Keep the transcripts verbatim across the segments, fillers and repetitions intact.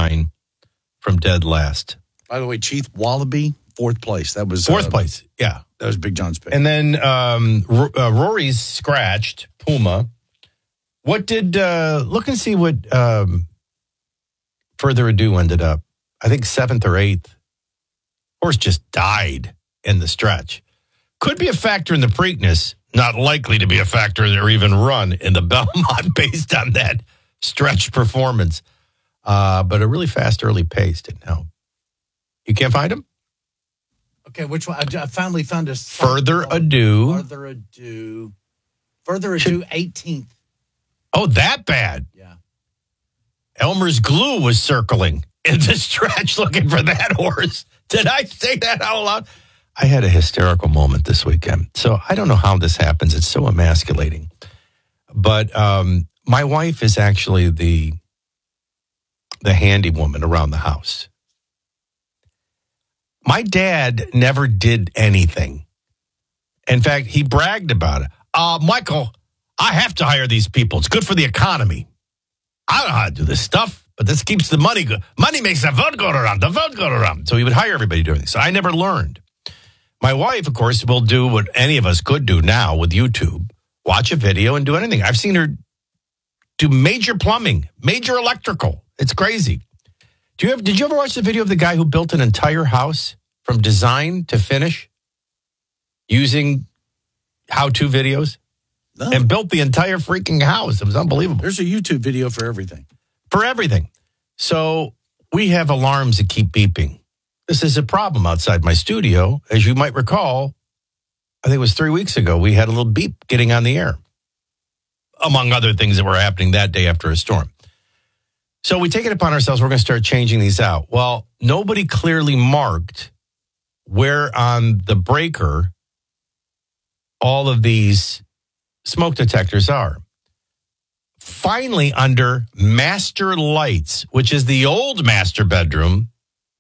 nine from dead last. By the way, Chief Wallaby, fourth place. That was Fourth uh, place, yeah. That was Big John's pick. And then um, R- uh, Rory's scratched, Puma. What did, uh, look and see what um, Further Ado ended up. I think seventh or eighth. Horse just died in the stretch. Could be a factor in the Preakness. Not likely to be a factor or even run in the Belmont based on that stretch performance. Uh, but a really fast early pace didn't help. You can't find him? Okay, which one? I, I finally found a... Further Ado. Further Ado. Further Ado, eighteenth. Oh, that bad? Yeah. Elmer's Glue was circling in the stretch looking for that horse. Did I say that out loud? I had a hysterical moment this weekend. So I don't know how this happens. It's so emasculating. But um, my wife is actually the the handy woman around the house. My dad never did anything. In fact, he bragged about it. Uh, Michael, I have to hire these people. It's good for the economy. I don't know how to do this stuff, but this keeps the money good. Money makes the vote go around, the vote go around. So he would hire everybody doing this. So I never learned. My wife, of course, will do what any of us could do now with YouTube. Watch a video and do anything. I've seen her do major plumbing, major electrical. It's crazy. Do you have, did you ever watch the video of the guy who built an entire house from design to finish using how-to videos? No. And built the entire freaking house. It was unbelievable. There's a YouTube video for everything. For everything. So we have alarms that keep beeping. This is a problem outside my studio. As you might recall, I think it was three weeks ago, we had a little beep getting on the air, among other things that were happening that day after a storm. So we take it upon ourselves, we're going to start changing these out. Well, nobody clearly marked where on the breaker all of these smoke detectors are. Finally, under master lights, which is the old master bedroom,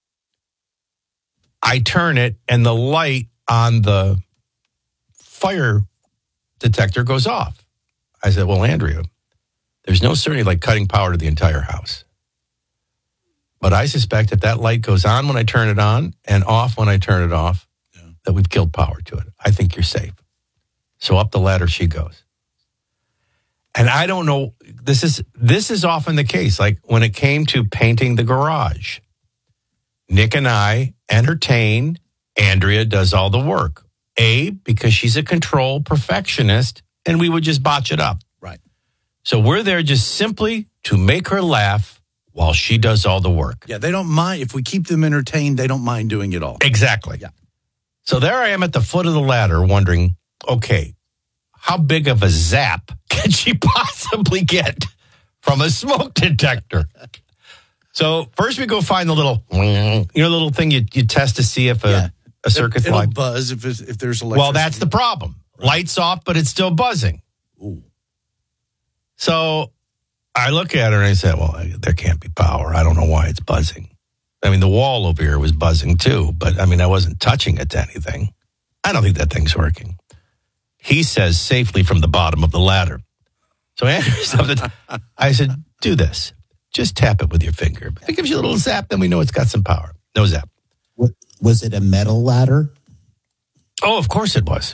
I turn it and the light on the fire detector goes off. I said, well, Andrea, there's no certainty like cutting power to the entire house. But I suspect if that light goes on when I turn it on and off when I turn it off, yeah, that we've killed power to it. I think you're safe. So up the ladder she goes. And I don't know, this is this is often the case. Like when it came to painting the garage, Nick and I entertain, Andrea does all the work. A, because she's a control perfectionist, and we would just botch it up. Right. So we're there just simply to make her laugh while she does all the work. Yeah, they don't mind. If we keep them entertained, they don't mind doing it all. Exactly. Yeah. So there I am at the foot of the ladder wondering, okay, how big of a zap can she possibly get from a smoke detector? So first we go find the little, you know, little thing you, you test to see if a, yeah. a circuit's It'll light. buzz if, it's, if there's electricity. Well, that's the problem. Right. Lights off, but it's still buzzing. Ooh. So I look at her and I say, well, there can't be power. I don't know why it's buzzing. I mean, the wall over here was buzzing too, but I mean, I wasn't touching it to anything. I don't think that thing's working. He says safely from the bottom of the ladder. So Andrew, I said, do this. Just tap it with your finger. If it gives you a little zap, then we know it's got some power. No zap. What, was it a metal ladder? Oh, of course it was.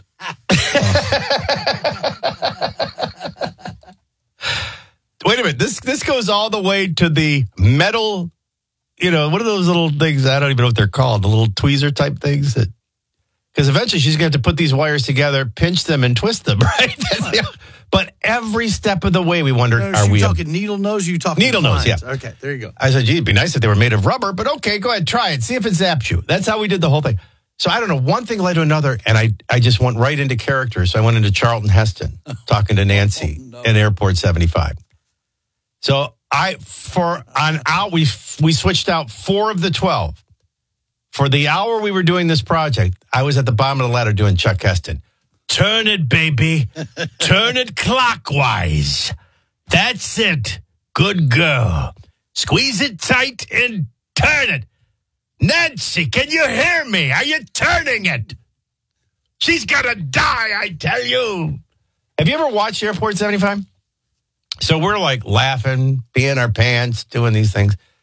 Wait a minute. This this goes all the way to the metal, you know, what are those little things? I don't even know what they're called. The little tweezer type things that, because eventually she's going to have to put these wires together, pinch them, and twist them, right? That's the, but every step of the way, we wondered, no, are you we talking a, needle nose? Or you talking needle nose? Yeah. Okay, there you go. I said, gee, it'd be nice if they were made of rubber, but okay, go ahead, try it, see if it zaps you. That's how we did the whole thing. So I don't know, one thing led to another, and I I just went right into character. So I went into Charlton Heston talking to Nancy oh, no. in Airport seventy-five. So I for an hour we we switched out four of the twelve. For the hour we were doing this project, I was at the bottom of the ladder doing Chuck Heston. Turn it, baby. Turn it clockwise. That's it. Good girl. Squeeze it tight and turn it. Nancy, can you hear me? Are you turning it? She's gonna die, I tell you. Have you ever watched Airport seventy-five? So we're like laughing, peeing our pants, doing these things.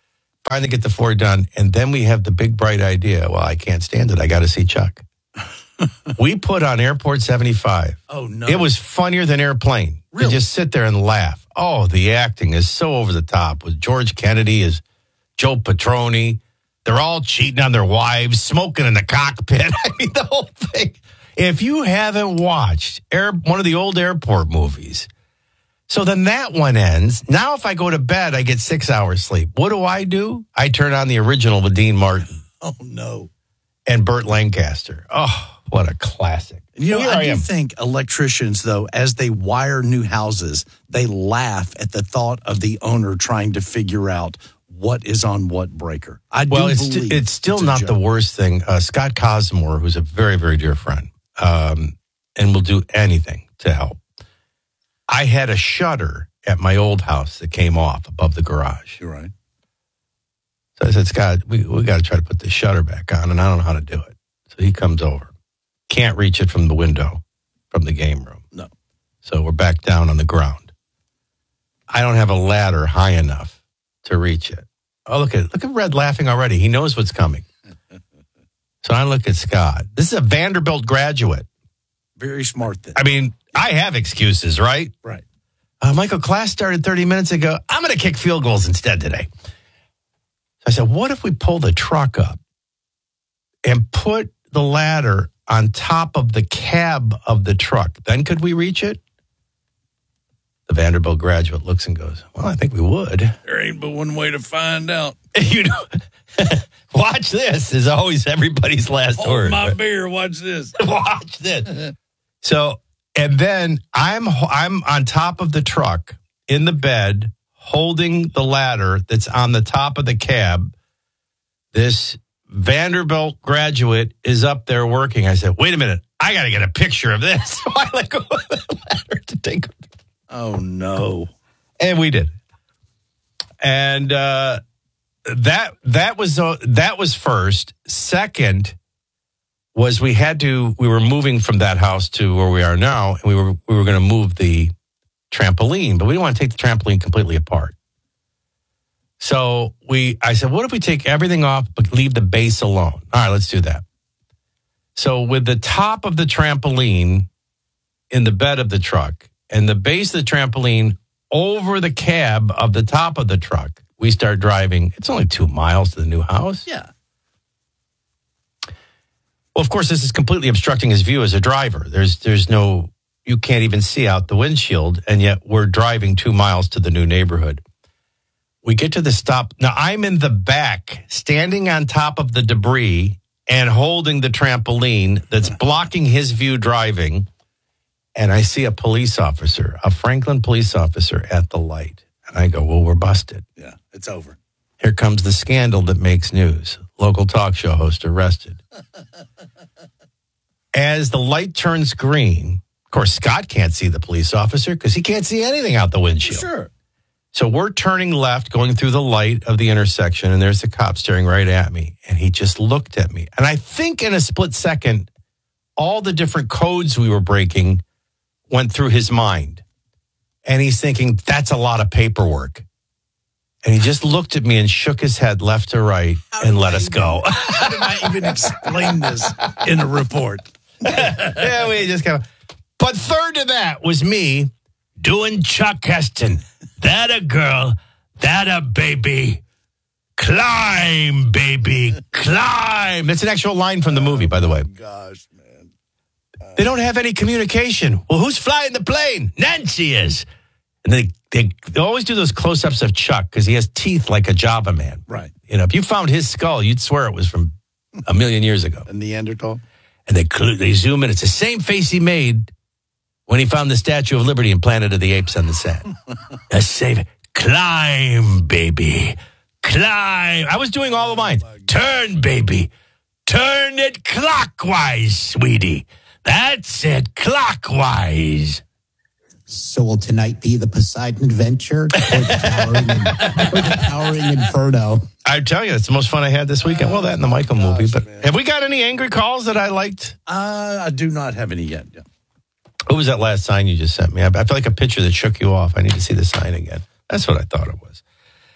finally get the four done. And then we have the big, bright idea. Well, I can't stand it. I got to see Chuck. We put on Airport seventy-five. Oh, no. It was funnier than Airplane. Really? To just sit there and laugh. Oh, the acting is so over the top. With George Kennedy as Joe Petroni. They're all cheating on their wives, smoking in the cockpit. I mean, the whole thing. If you haven't watched Air, one of the old airport movies, so then that one ends. Now if I go to bed, I get six hours sleep. What do I do? I turn on the original with Dean Martin. Oh, no. And Burt Lancaster. Oh, what a classic. You know, Here I, I do am. think electricians, though, as they wire new houses, they laugh at the thought of the owner trying to figure out what is on what breaker. I do Well, it's, believe st- it's still it's a not joke. the worst thing. Uh, Scott Cosmore, who's a very, very dear friend, um, and will do anything to help. I had a shutter at my old house that came off above the garage. You're right. So I said, Scott, we, we got to try to put this shutter back on, and I don't know how to do it. So he comes over. Can't reach it from the window, from the game room. No. So we're back down on the ground. I don't have a ladder high enough to reach it. Oh, look at look at Red laughing already. He knows what's coming. So I look at Scott. This is a Vanderbilt graduate. Very smart then. I mean, I have excuses, right? Right. Uh, Michael, class started thirty minutes ago. I'm going to kick field goals instead today. So I said, what if we pull the truck up and put the ladder on top of the cab of the truck? Then could we reach it? The Vanderbilt graduate looks and goes, well, I think we would. There ain't but one way to find out. You know, watch this is always everybody's last Hold word. my beer. Watch this. Watch this. So, and then I'm I'm on top of the truck in the bed, holding the ladder that's on the top of the cab. This Vanderbilt graduate is up there working. I said, wait a minute, I got to get a picture of this. So I let go of the ladder to take a picture. Oh, no. And we did. And uh, that that was uh, that was first. Second was we had to we were moving from that house to where we are now, and we were we were going to move the trampoline, but we didn't want to take the trampoline completely apart. So we I said, what if we take everything off but leave the base alone? All right, let's do that. So with the top of the trampoline in the bed of the truck and the base of the trampoline over the cab of the top of the truck, we start driving. It's only two miles to the new house. Yeah. Well, of course, this is completely obstructing his view as a driver. There's there's no, you can't even see out the windshield, and yet we're driving two miles to the new neighborhood. We get to the stop. Now, I'm in the back, standing on top of the debris and holding the trampoline that's blocking his view driving. And I see a police officer, a Franklin police officer at the light. And I go, well, we're busted. Yeah, it's over. Here comes the scandal that makes news. Local talk show host arrested. As the light turns green, of course, Scott can't see the police officer because he can't see anything out the windshield. Sure. So we're turning left, going through the light of the intersection, and there's the cop staring right at me. And he just looked at me. And I think in a split second, all the different codes we were breaking went through his mind. And he's thinking, that's a lot of paperwork. And he just looked at me and shook his head left to right How and did let I us even- go. How did I even explain this in a report? Yeah, we just kind of. But third to that was me doing Chuck Heston. That a girl, that a baby. Climb, baby, climb. That's an actual line from the movie, by the way. Gosh, man. They don't have any communication. Well, who's flying the plane? Nancy is. And they, they, they always do those close-ups of Chuck because he has teeth like a Java man. Right. You know, if you found his skull, you'd swear it was from a million years ago. A Neanderthal? And they cl- they zoom in. It's the same face he made when he found the Statue of Liberty in Planet of the Apes on the set. Let's save it. Climb, baby. Climb. I was doing all the lines. Turn, baby. Turn it clockwise, sweetie. That's it, clockwise. So will tonight be the Poseidon Adventure or the Towering, or the Towering Inferno? I tell you, it's the most fun I had this weekend. Well, that and the Michael gosh, movie. But man. have we got any angry calls that I liked? Uh, I do not have any yet. Yeah. What was that last sign you just sent me? I I feel like a picture that shook you off. I need to see the sign again. That's what I thought it was.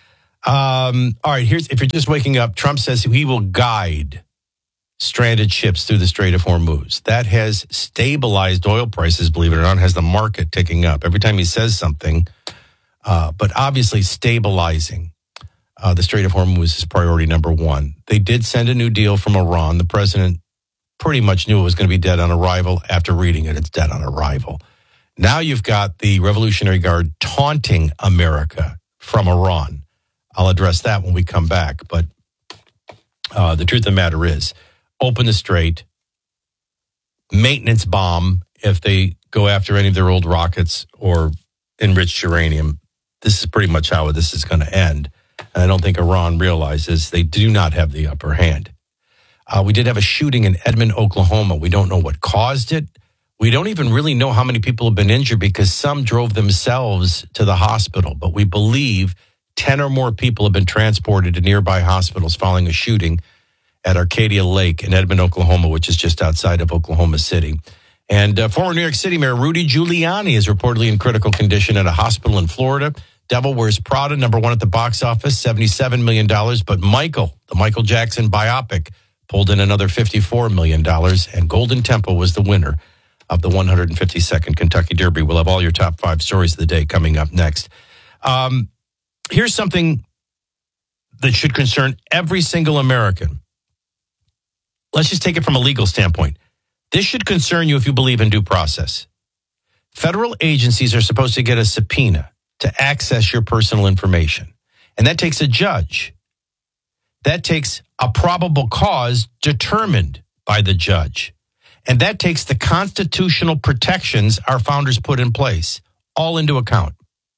Um, all right, here's if you're just waking up, Trump says he will guide stranded ships through the Strait of Hormuz. That has stabilized oil prices, believe it or not, has the market ticking up. Every time he says something, uh, but obviously stabilizing uh, the Strait of Hormuz is priority number one. They did send a new deal from Iran. The president pretty much knew it was going to be dead on arrival. After reading it, it's dead on arrival. Now you've got the Revolutionary Guard taunting America from Iran. I'll address that when we come back. But uh, the truth of the matter is, open the strait, maintenance bomb if they go after any of their old rockets or enriched uranium. This is pretty much how this is going to end. And I don't think Iran realizes they do not have the upper hand. Uh, we did have a shooting in Edmond, Oklahoma. We don't know what caused it. We don't even really know how many people have been injured because some drove themselves to the hospital. But we believe ten or more people have been transported to nearby hospitals following a shooting at Arcadia Lake in Edmond, Oklahoma, which is just outside of Oklahoma City. And uh, former New York City Mayor Rudy Giuliani is reportedly in critical condition at a hospital in Florida. Devil Wears Prada, number one at the box office, seventy-seven million dollars. But Michael, the Michael Jackson biopic, pulled in another fifty-four million dollars. And Golden Temple was the winner of the one hundred fifty-second Kentucky Derby. We'll have all your top five stories of the day coming up next. Um, here's something that should concern every single American. Let's just take it from a legal standpoint. This should concern you if you believe in due process. Federal agencies are supposed to get a subpoena to access your personal information. And that takes a judge. That takes a probable cause determined by the judge. And that takes the constitutional protections our founders put in place all into account.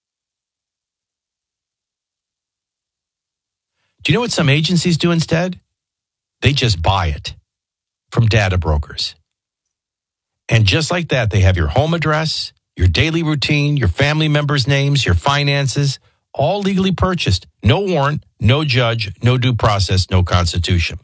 Do you know what some agencies do instead? They just buy it from data brokers. And just like that, they have your home address, your daily routine, your family members' names, your finances, all legally purchased. No warrant, no judge, no due process, no constitution.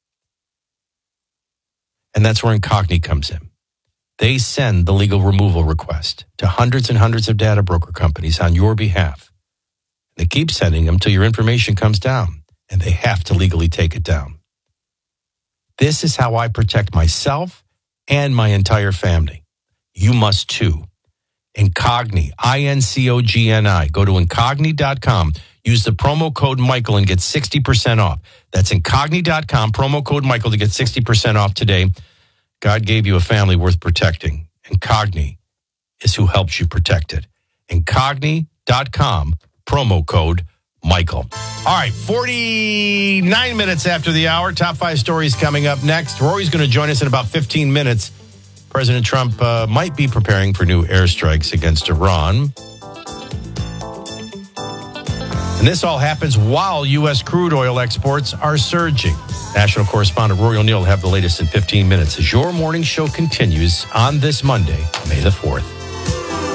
And that's where Incogni comes in. They send the legal removal request to hundreds and hundreds of data broker companies on your behalf. They keep sending them till your information comes down, and they have to legally take it down. This is how I protect myself and my entire family. You must too. Incogni, I N C O G N I. Go to incogni dot com. Use the promo code Michael and get sixty percent off. That's incogni dot com, promo code Michael to get sixty percent off today. God gave you a family worth protecting. Incogni is who helps you protect it. incogni dot com, promo code Michael. All right, forty-nine minutes after the hour. Top five stories coming up next. Rory's going to join us in about fifteen minutes. President Trump uh, might be preparing for new airstrikes against Iran. And this all happens while U S crude oil exports are surging. National correspondent Rory O'Neill will have the latest in fifteen minutes as your morning show continues on this Monday, May the fourth.